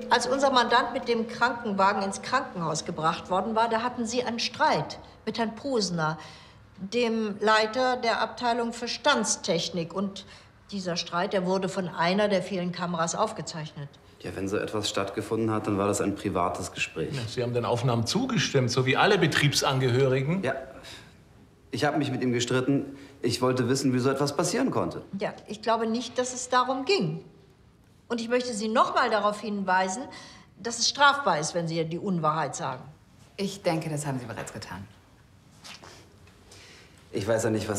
Als unser Mandant mit dem Krankenwagen ins Krankenhaus gebracht worden war, da hatten Sie einen Streit mit Herrn Posner, dem Leiter der Abteilung für Standstechnik. Und dieser Streit, der wurde von einer der vielen Kameras aufgezeichnet. Ja, wenn so etwas stattgefunden hat, dann war das ein privates Gespräch. Ja, Sie haben den Aufnahmen zugestimmt, so wie alle Betriebsangehörigen. Ja, ich habe mich mit ihm gestritten. Ich wollte wissen, wie so etwas passieren konnte. Ja, ich glaube nicht, dass es darum ging. Und ich möchte Sie noch mal darauf hinweisen, dass es strafbar ist, wenn Sie die Unwahrheit sagen. Ich denke, das haben Sie bereits getan. Ich weiß ja nicht, was